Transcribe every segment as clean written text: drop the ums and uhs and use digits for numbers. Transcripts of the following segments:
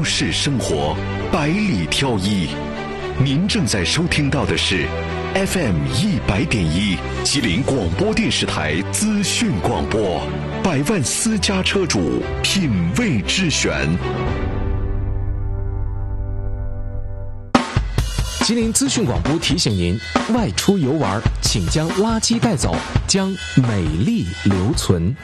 都市生活百里挑一。您正在收听到的是 FM100.1 吉林广播电视台资讯广播，百万私家车主品味之选。 吉林资讯广播提醒您：外出游玩，请将垃圾带走，将美丽留存。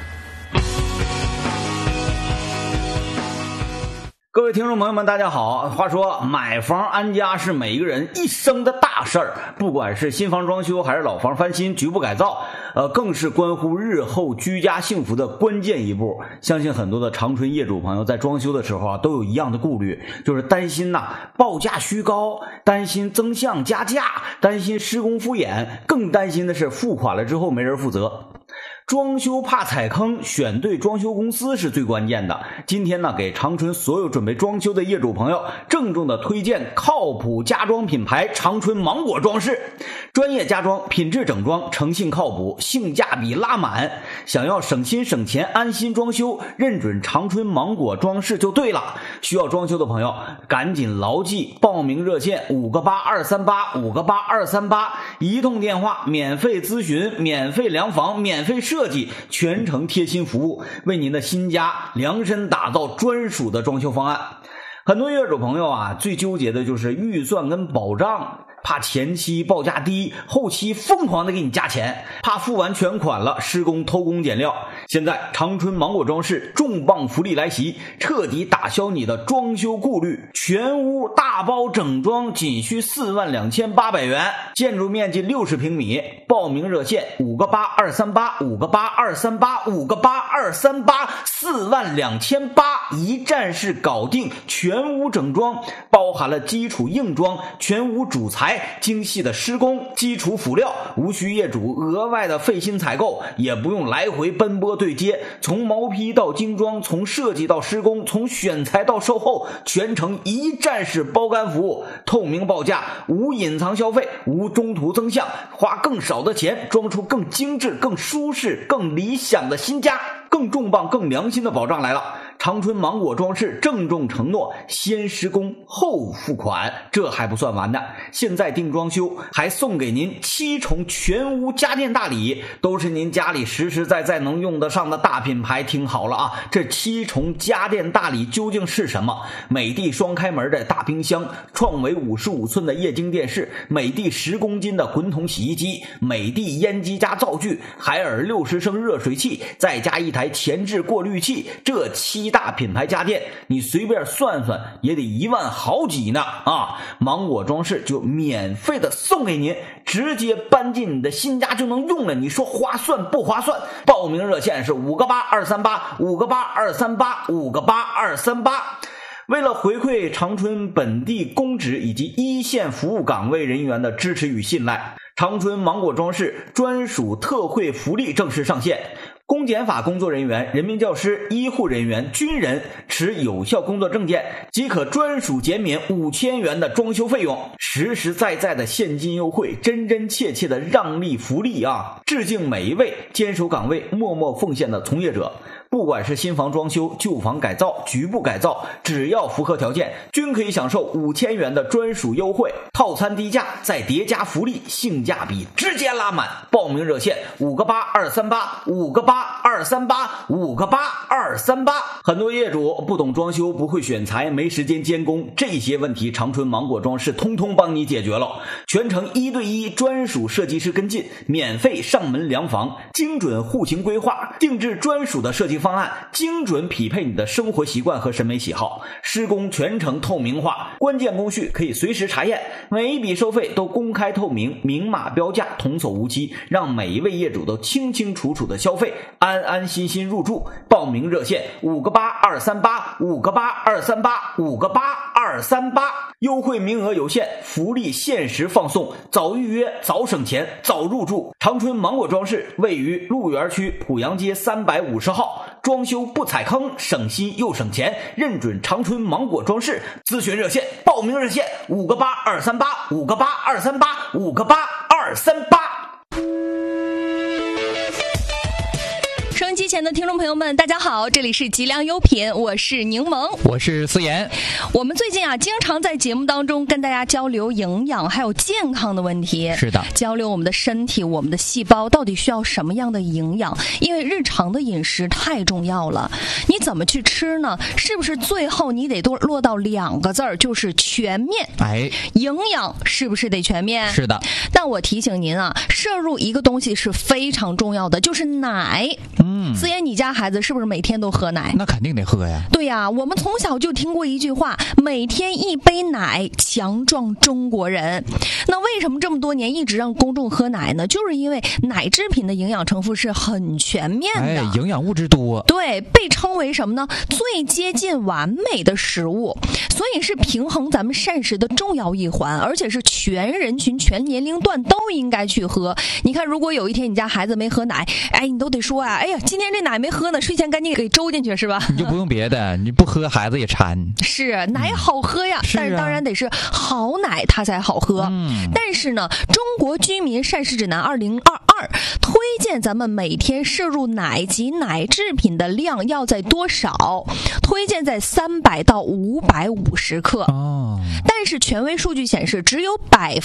各位听众朋友们，大家好。话说买房安家是每一个人一生的大事儿，不管是新房装修还是老房翻新、局部改造，更是关乎日后居家幸福的关键一步。相信很多的长春业主朋友在装修的时候都有一样的顾虑，就是担心报价虚高，担心增项加价，担心施工敷衍，更担心的是付款了之后没人负责。装修怕踩坑，选对装修公司是最关键的。今天给长春所有准备装修的业主朋友郑重的推荐靠谱家装品牌长春芒果装饰，专业家装，品质整装，诚信靠谱，性价比拉满。想要省心省钱安心装修，认准长春芒果装饰就对了。需要装修的朋友赶紧牢记报名热线58238，58238，一通电话免费咨询，免费量房，免费设计，全程贴心服务，为您的新家量身打造专属的装修方案。很多业主朋友最纠结的就是预算跟保障，怕前期报价低，后期疯狂的给你加钱，怕付完全款了施工偷工减料。现在长春芒果装饰重磅福利来袭，彻底打消你的装修顾虑，全屋大包整装仅需42800元，建筑面积60平米。报名热线58238，58238，58238，42800，一站式搞定，全屋整装，包含了基础硬装、全屋主材、精细的施工、基础辅料，无需业主额外的费心采购，也不用来回奔波对接，从毛坯到精装，从设计到施工，从选材到售后，全程一站式包干服务，透明报价，无隐藏消费，无中途增项，花更少的钱装出更精致、更舒适、更理想的新家。更重磅更良心的保障来了，长春芒果装饰郑重承诺先施工后付款。这还不算完的，现在订装修还送给您7重全屋家电大礼，都是您家里实实在在能用得上的大品牌。听好了这7重家电大礼究竟是什么？美的双开门的大冰箱，创维55寸的液晶电视，美的10公斤的滚筒洗衣机，美的烟机加灶具，海尔60升热水器，再加一台前置过滤器，这7大品牌家电你随便算算也得1万好几呢芒果装饰就免费的送给您，直接搬进你的新家就能用了，你说划算不划算？报名热线是58238，58238，58238。为了回馈长春本地公职以及一线服务岗位人员的支持与信赖，长春芒果装饰专属特惠福利正式上线。公检法工作人员、人民教师、医护人员、军人持有效工作证件即可专属减免5000元的装修费用，实实在在的现金优惠，真真切切的让利福利致敬每一位坚守岗位、默默奉献的从业者。不管是新房装修、旧房改造、局部改造，只要符合条件，均可以享受5000元的专属优惠，套餐低价再叠加福利，性价比直接拉满。报名热线58238，58238，58238。很多业主不懂装修，不会选材，没时间监工，这些问题长春芒果装饰通通帮你解决了，全程1对1专属设计师跟进，免费上门量房，精准户型规划，定制专属的设计方案，精准匹配你的生活习惯和审美喜好，施工全程透明化，关键工序可以随时查验，每一笔收费都公开透明，明码标价，童叟无欺，让每一位业主都清清楚楚的消费，安安心心入住。报名热线58238，58238，58238，优惠名额有限，福利限时放送，早预约早省钱早入住。长春芒果装饰位于鹿园区濮阳街350号，装修不踩坑，省心又省钱，认准长春芒果装饰。咨询热线报名热线 58238，58238，58238。 机前的听众朋友们，大家好，这里是吉良优品，我是柠檬， 我是思妍。 我们最近经常在节目当中跟大家交流营养还有健康的问题。 是的， 交流我们的身体，我们的细胞到底需要什么样的营养？因为日常的饮食太重要了，你怎么去吃呢？是不是最后你得落到2个字儿，就是全面？营养是不是得全面？ 是的。 但我提醒您啊，摄入一个东西是非常重要的，就是奶。思妍，你家孩子是不是每天都喝奶？ 那肯定得喝呀。 对呀，我们从小就听过一句话，每天1杯奶，强壮中国人。那为什么这么多年一直让公众喝奶呢？就是因为奶制品的营养成分是很全面的， 营养物质多。 对，被称为什么呢？最接近完美的食物，所以是平衡咱们膳食的重要一环，而且是全人群、全年龄段都应该去喝。你看，如果有一天你家孩子没喝奶，你都得说啊，哎呀，今天这奶没喝呢，睡前赶紧给周进去，是吧？ 你就不用别的，你不喝孩子也馋。 是，奶好喝呀，但是当然得是好奶它才好喝。但是呢，中国居民膳食指南2022推荐咱们每天摄入奶及奶制品的量要在多少？推荐在300到550克。但是权威数据显示，只有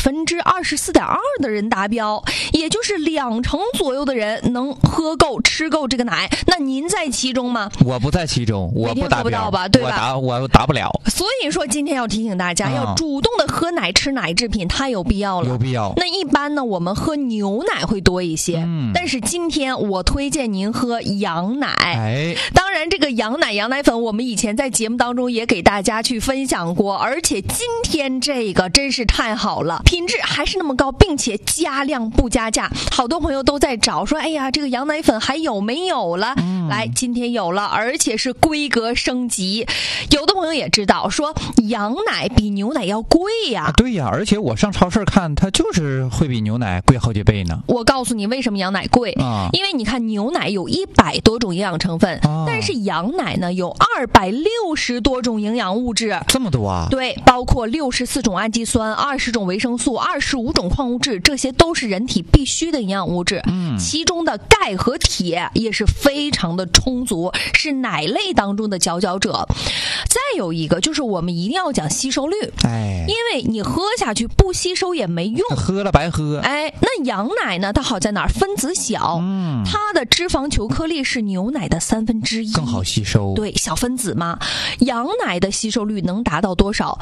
24.2%的人达标，也就是20%左右的人能喝够、吃够这个奶。那您在其中吗？ 我不在其中，我不达标， 不到吧，对吧？ 我达不了。 所以说，今天要提醒大家，要主动的喝奶、吃奶制品，它有必要了。 有必要。 那一般呢，我们喝牛奶会多一些，但是今天我推荐您喝羊奶。当然，这个羊奶、羊奶粉，我们以前在节目当中也给大家去分享过，而且今天这个真是太好了，品质还是那么高，并且加量不加价。好多朋友都在找说，哎呀，这个羊奶粉还有没有了？来，今天有了，而且是规格升级。有的朋友也知道说，羊奶比牛奶要贵呀。 对呀，而且我上超市看，它就是会比牛奶贵好几倍呢。 我告诉你为什么羊奶贵因为你看牛奶有100多种营养成分，但是羊奶呢有260多种营养物质。 这么多啊？ 对，包括64种氨基酸、20种维生素、25种矿物质，这些都是人体必须的营养物质。其中的钙和铁也是非常的充足，是奶类当中的佼佼者。再有一个就是我们一定要讲吸收率，因为你喝下去不吸收也没用， 喝了白喝。 那羊奶呢？它好在哪儿？分子小，它的脂肪球颗粒是牛奶的1/3， 更好吸收。 对，小分子嘛。羊奶的吸收率能达到多少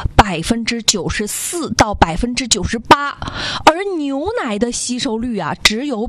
？94%到98%，而牛奶的吸收率只有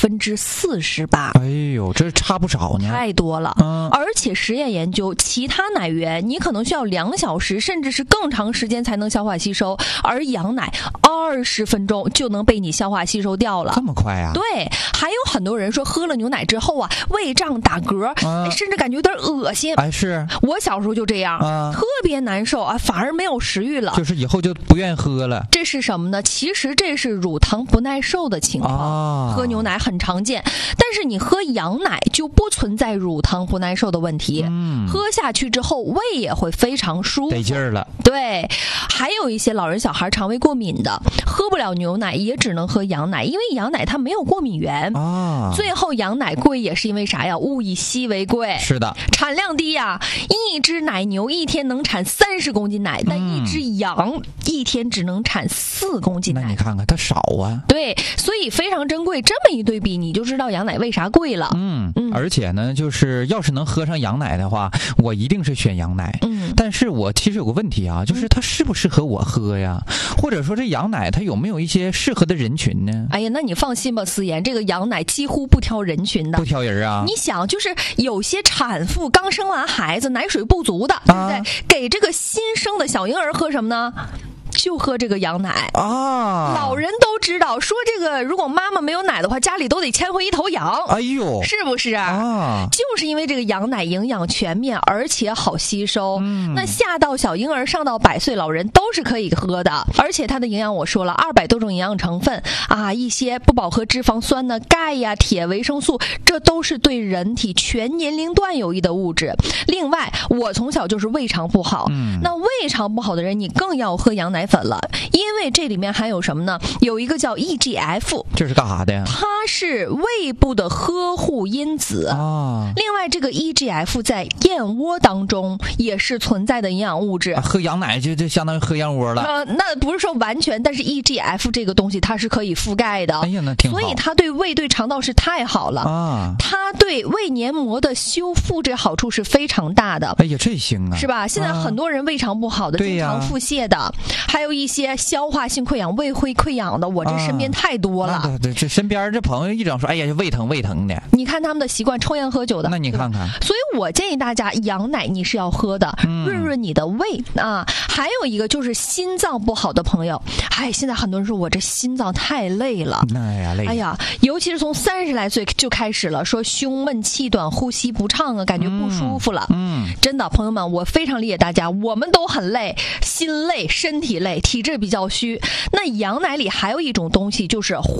48%。 哎呦，这差不少呢， 太多了。而且实验研究，其他奶源你可能需要2小时，甚至是更长时间才能消化吸收，而羊奶20分钟就能被你消化吸收掉了。 这么快啊？ 对，还有很多人说喝了牛奶之后胃胀打嗝，甚至感觉有点恶心。 是我小时候就这样，特别难受反而没有食欲了， 就是以后就不愿意喝了。 这是什么呢？其实这是乳糖不耐受的情况。喝牛奶很常见，但是你喝羊奶就不存在乳糖不耐受的问题。喝下去之后胃也会非常舒服， 得劲儿了。 对，还有一些老人小孩肠胃过敏的，喝不了牛奶也只能喝羊奶，因为羊奶它没有过敏源。最后羊奶贵也是因为啥呀？物以稀为贵。 是的， 产量低呀，一只奶牛一天能产30公斤奶，但一只羊一天只能产4公斤奶。 那你看看它少啊。 对，所以非常珍贵。这么一对比，你就知道羊奶为啥贵了。 而且呢，就是要是能喝上羊奶的话，我一定是选羊奶。但是我其实有个问题就是它适不适合我喝呀？或者说这羊奶它有没有一些适合的人群呢？ 哎呀，那你放心吧，思妍，这个羊奶几乎不挑人群的。 不挑人啊？ 你想，就是有些产妇刚生完孩子，奶水不足的，对不对？给这个新生的小婴儿喝什么呢？就喝这个羊奶老人都知道说这个如果妈妈没有奶的话，家里都得牵回一头羊。 哎呦， 是不是就是因为这个羊奶营养全面，而且好吸收。那下到小婴儿上到100岁老人都是可以喝的，而且它的营养我说了200多种营养成分一些不饱和脂肪酸呢，钙呀、铁、维生素，这都是对人体全年龄段有益的物质。另外，我从小就是胃肠不好，那胃肠不好的人你更要喝羊奶粉了，因为这里面含有什么呢？有一个叫 EGF， 这是干啥的呀？ 它是胃部的呵护因子啊。另外，这个 EGF 在燕窝当中也是存在的营养物质。 喝羊奶就相当于喝燕窝了。 那不是说完全，但是 EGF 这个东西它是可以覆盖的。 哎呀，那挺好。 所以它对胃对肠道是太好了啊！它对胃黏膜的修复这好处是非常大的。 哎呀，这行啊， 是吧？现在很多人胃肠不好的，经常腹泻的，还有一些消化性溃疡、胃会溃疡的，我这身边太多了。 对，这身边这朋友一整说，哎呀，就胃疼的。 你看他们的习惯，抽烟喝酒的。 那你看看。 所以我建议大家，羊奶你是要喝的，润润你的胃啊。还有一个就是心脏不好的朋友，现在很多人说我这心脏太累了。 累。 哎呀，尤其是从30来岁就开始了，说胸闷气短、呼吸不畅啊，感觉不舒服了。真的，朋友们，我非常理解大家，我们都很累，心累、身体累，体质比较虚。那羊奶里还有一种东西就是